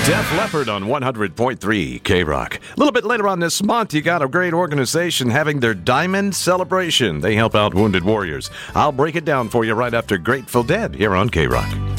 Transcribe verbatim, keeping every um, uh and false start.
Def Leppard on one hundred point three K-Rock. A little bit later on this month, you got a great organization having their Diamond Celebration. They help out wounded warriors. I'll break it down for you right after Grateful Dead here on K-Rock.